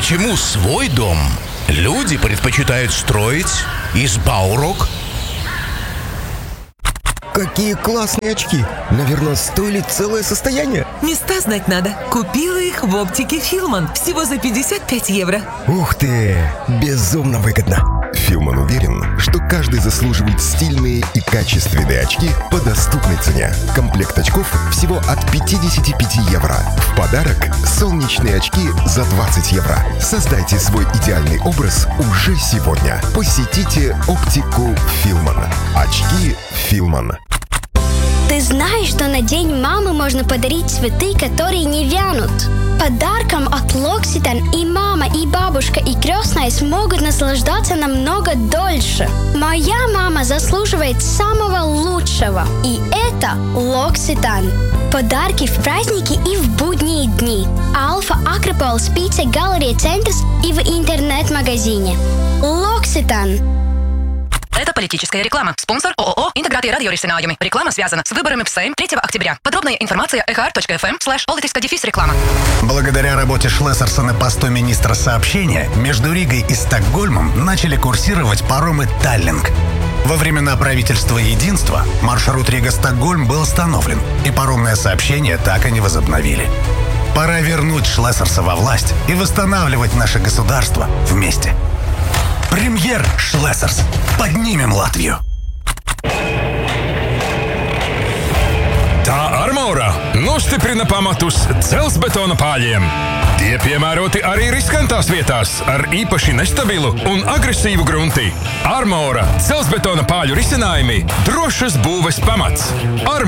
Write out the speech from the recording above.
Почему свой дом люди предпочитают строить из Баурок? Какие классные очки! Наверное, стоили целое состояние. Места знать надо. Купила их в оптике Филман. Всего за 55 евро. Ух ты! Безумно выгодно. Филман уверен, что каждый заслуживает стильные и качественные очки по доступной цене. Комплект очков всего от 55 евро. В подарок солнечные очки за 20 евро. Создайте свой идеальный образ уже сегодня. Посетите оптику Филман. Очки Филман. Ты знаешь, что на День мамы можно подарить цветы, которые не вянут? Подарком от L'Occitane и мама, и бабушка, и крестная смогут наслаждаться намного дольше. Моя мама заслуживает самого лучшего. И это L'Occitane. Подарки в праздники и в будние дни. Alfa Acropolis Pizza Galleria Centers и в интернет-магазине. L'Occitane. Это политическая реклама. Спонсор ООО «Интеграция радиорисинājumi». Реклама связана с выборами в Сейм 3 октября. Подробная информация ehr.fm/politiska-реклама. Благодаря работе Шлессерса на посту министра сообщения, между Ригой и Стокгольмом начали курсировать паромы «Таллинг». Во времена правительства Единства маршрут Рига-Стокгольм был остановлен, и паромное сообщение так и не возобновили. Пора вернуть Шлессерса во власть и восстанавливать наше государство вместе. Премьер Шлессерс. Поднимем Латвию. Tā armora nostiprina pamatus dzelzbetona pāļiem. Tie piemēroti arī riskantās vietās ar īpaši nestabilu un agresīvu grunti. Armora dzelzbetona pāļu risinājumi drošas būves pamats. Armora